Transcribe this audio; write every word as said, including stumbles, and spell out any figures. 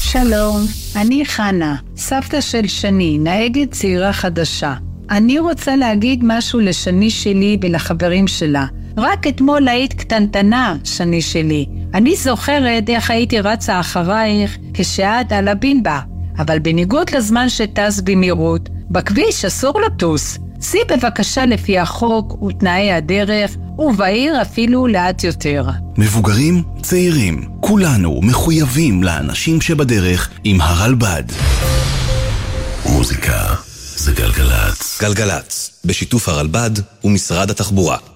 שלום, אני חנה, סבתא של שני, נהגת צעירה חדשה. אני רוצה להגיד משהו לשני שלי ולחברים שלה. רק אתמול היית קטנטנה, שני שלי. אני זוכרת איך הייתי רצה אחרייך כשאת על הבינבה. אבל בניגוד לזמן שטס במהירות, בכביש אסור לטוס. סי בבקשה לפי החוק ותנאי הדרך, ובעיר אפילו לאט יותר. מבוגרים, צעירים, כולנו מחויבים לאנשים שבדרך עם הרלב"ד. מוזיקה זה גלגלץ. גלגלץ, בשיתוף הרלב"ד ומשרד התחבורה.